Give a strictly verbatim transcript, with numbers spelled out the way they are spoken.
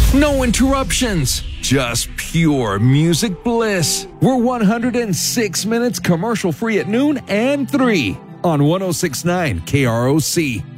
No interruptions, just pure music bliss. We're one hundred six minutes commercial free at noon and three on one oh six point nine K R O C.